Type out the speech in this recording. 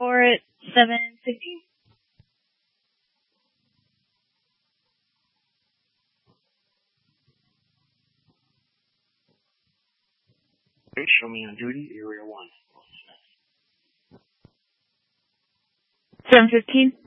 4 at 7:16. Okay, show me on duty, Area 1. 7:15.